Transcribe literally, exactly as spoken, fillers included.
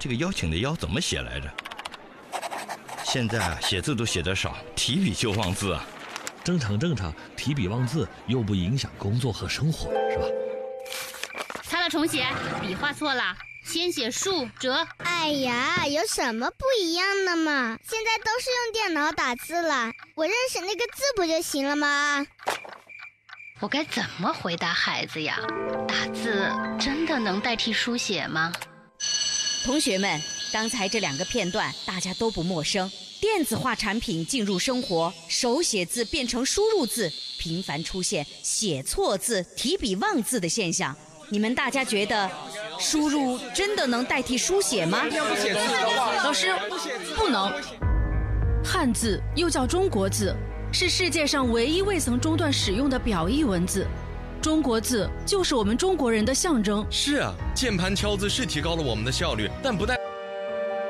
这个邀请的邀怎么写来着？现在啊，写字都写得少，提笔就忘字啊。 正常正常，提笔忘字又不影响工作和生活，是吧？ 擦了重写，笔画错了，先写竖折。 哎呀，有什么不一样的嘛？现在都是用电脑打字了，我认识那个字不就行了吗？ 我该怎么回答孩子呀？打字真的能代替书写吗？ 同学们，刚才这两个片段大家都不陌生。电子化产品进入生活，手写字变成输入字，频繁出现写错字、提笔忘字的现象。你们大家觉得输入真的能代替书写吗？ 老师，不能。汉字又叫中国字，是世界上唯一未曾中断使用的表意文字。中国字就是我们中国人的象征。 是啊，键盘敲字是提高了我们的效率，但不但